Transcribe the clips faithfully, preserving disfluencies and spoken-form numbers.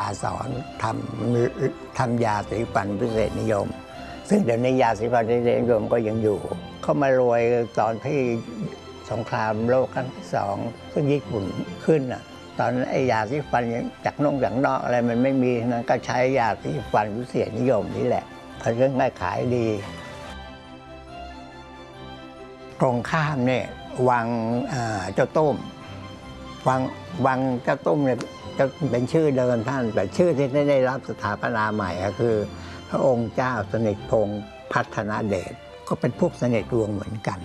สอนทำทำยาสีฟันพิเศษนิยมซึ่งเดี๋ยวนี้ยาสีฟันพิเศษนิยมก็ยังอยู่เขามารวยตอนที่สงครามโลกครั้งที่สองซึ่งญี่ปุ่นขึ้นอ่ะตอนนั้นไอ้ยาสีฟันจากนอกจากนอกอะไรมันไม่มีนั้นก็ใช้ยาสีฟันพิเศษนิยมนี่แหละเขาเรื่องง่ายขายดีตรงข้ามเนี่ยวังเจ้าต้มวังวังเจ้าต้มเนี่ยจะเป็นชื่อเดิมท่านแต่ชื่อที่ได้รับสถาปนาใหม่ก็คือพระองค์เจ้าสนิทพงษ์พัฒนาเดชก็เป็นพวกเสน่ห์ดวงเหมือนกัน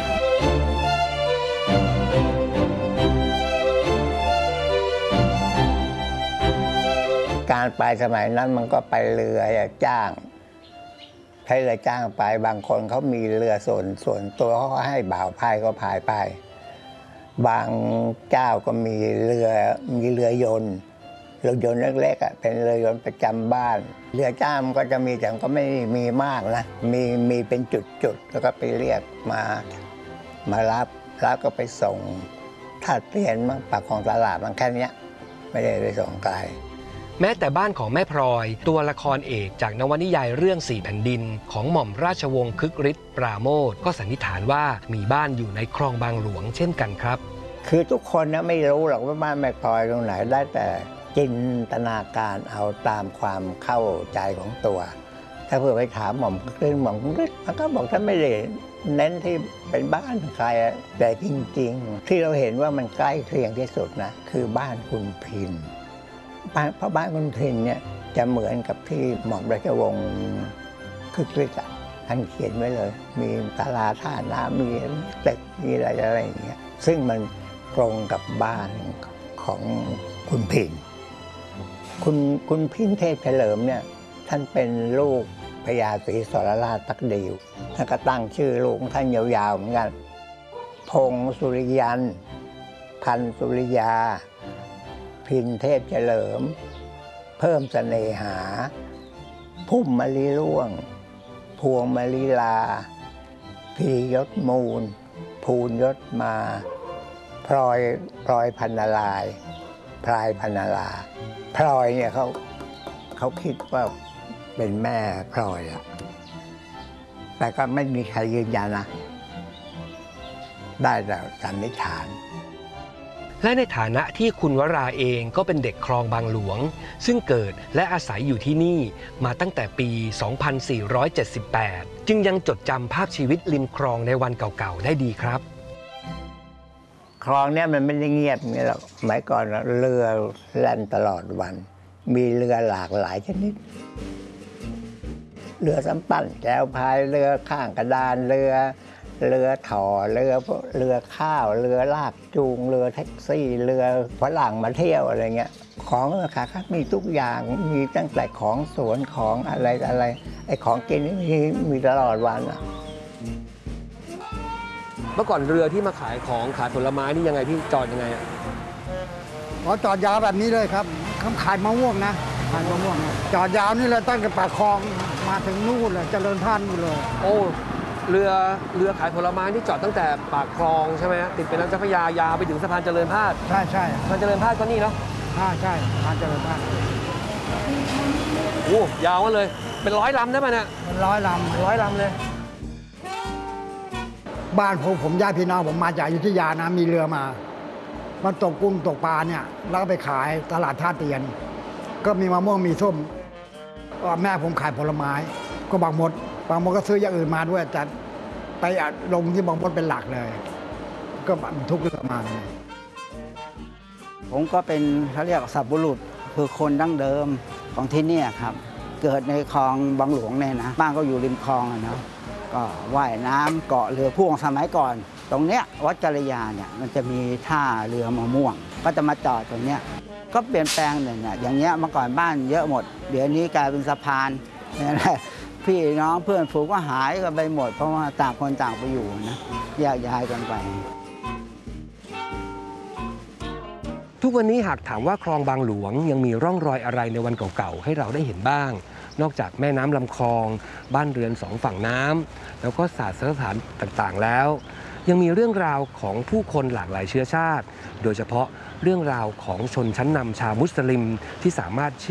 การไปสมัยนั้นมันก็ไปเรือจ้างใช้เรือจ้างไปบางคนเขามีเรือส่วนส่วนตัวเขาให้บ่าวพายก็พายไปบางเจ้าก็มีเรือมีเรือยนต์เรือยนต์เล็กๆอ่ะเป็นเรือยนต์ประจำบ้านเรือจ้างก็จะมีแต่ก็ไม่มีมากนะมีมีเป็นจุดๆแล้วก็ไปเรียกมามารับแล้วก็ไปส่งท่าเตียนมั่งปากคลองตลาดมันแค่นี้ไม่ได้ไปส่งไกลแม้แต่บ้านของแม่พลอยตัวละครเอกจากนวนิยายเรื่องสี่แผ่นดินของหม่อมราชวงศ์คึกฤทธิ์ปราโมทย์ก็สันนิษฐานว่ามีบ้านอยู่ในคลองบางหลวงเช่นกันครับคือทุกคนนะไม่รู้หรอกว่าบ้านแม่พลอยตรงไหนได้แต่จินตนาการเอาตามความเข้าใจของตัวถ้าเพื่อไปถามหม่อมคึกหม่อมคึกมันก็บอกท่านไม่ได้เน้นที่เป็นบ้านใครแต่จริงๆที่เราเห็นว่ามันใกล้เคียงที่สุดนะคือบ้านคุณพินเพราะบ้านคุณพินเนี่ยจะเหมือนกับที่หม่อมราชวงศ์คึกฤทธิ์ท่านเขียนไว้เลยมีศาลาท่าน้ำมีตึกมีอะไรอะไรอย่างเงี้ยซึ่งมันตรงกับบ้านของคุณพินคุณคุณพินเทพเฉลิมเนี่ยท่านเป็นลูกพญาศรีสรราชตักดีท่านก็ตั้งชื่อลูกท่านยาวๆเหมือนกันพงศ์สุริยันพันสุริยาพินเทพเฉลิมเพิ่มเสน่หาพุ่มมะลิร่วงพวงมะลิลาพียศมูลภูนยศมาพลอยพลอยพันนาลายพลายพันนาลาพลอยเนี่ยเขาเขาคิดว่าเป็นแม่พลอยอะแต่ก็ไม่มีใครยืนยันนะได้แต่สันนิษฐานและในฐานะที่คุณวราเองก็เป็นเด็กคลองบางหลวงซึ่งเกิดและอาศัยอยู่ที่นี่มาตั้งแต่ปี สองพันสี่ร้อยเจ็ดสิบแปด จึงยังจดจำภาพชีวิตริมคลองในวันเก่าๆได้ดีครับคลองเนี้ยมันไม่ได้เงียบนี่หรอกสมัยก่อนเรือแล่นตลอดวันมีเรือหลากหลายชนิดเรือสำปั่นแจวพายเรือข้างกระดานเรือเรือถ่อเรือเรือข้าวเรือลากจูงเรือแท็กซี่เรือฝรั่งมาเที่ยวอะไรเงี้ยของราคาค่ามีทุกอย่างมีตั้งแต่ของสวนของอะไรอะไรไอ้ของกินนี่มีตลอดวันอ่ะเมื่อก่อนเรือที่มาขายของขายผลไม้นี่ยังไงพี่จอดยังไงอ่ะอ๋อจอดยาวแบบนี้เลยครับเขาขายมะม่วงนะขายมะม่วงจอดยาวนี่เลยตั้งแต่ปากคลองมาถึงนู่นเลยเจริญพันธุ์เลยโอ้เรือเรือขายผลไม้ที่จอดตั้งแต่ปากคลองใช่ไหมติดเป็นน้ำเจ้าพระยายาวไปถึงสะพานเจริญพาสใช่ใช่สะพานเจริญพาสก็นี่เนาะใช่ใช่สะพานเจริญพาสโอ้ยาวเลยเป็นร้อยลำได้ไหมเนี่ยเป็นร้อยลำร้อยลำเลยบ้านผมผมญาติพี่น้องผมมาจากอยุธยานะมีเรือมามันตกกุ้งตกปลาเนี่ยแล้วก็ไปขายตลาดท่าเตียนก็มีมะม่วงมีส้มแม่ผมขายผลไม้ก็บางมดบางมดก็ซื้ออย่างอื่นมาด้วยแต่ไปลงที่บางมดเป็นหลักเลยก็ทุกเรือมาเลยผมก็เป็นเขาเรียกสัพบุรุษคือคนดั้งเดิมของที่นี่ครับเกิดในคลองบางหลวงเนี่ยนะบ้านก็อยู่ริมคลองนะก็ว่ายน้ำเกาะเรือพ่วงสมัยก่อนตรงเนี้ยวัดจริยาเนี่ยมันจะมีท่าเรือมะม่วงก็จะมาจอดตรงเนี้ยก็เปลี่ยนแปลงเนี่ยอย่างเงี้ยเมื่อก่อนบ้านเยอะหมดเดี๋ยวนี้กลายเป็นสะพานนี่พี่น้องเพื่อนฝูงก็หายกันไปหมดเพราะว่าต่างคนต่างไปอยู่นะแยกย้ายกันไปทุกวันนี้หากถามว่าคลองบางหลวงยังมีร่องรอยอะไรในวันเก่าๆให้เราได้เห็นบ้างนอกจากแม่น้ำลำคลองบ้านเรือนสองฝั่งน้ำแล้วก็ศาสนสถานต่างๆแล้วยังมีเรื่องราวของผู้คนหลากหลายเชื้อชาติโดยเฉพาะเรื่องราวของชนชั้นนำชาวมุสลิมที่สามารถ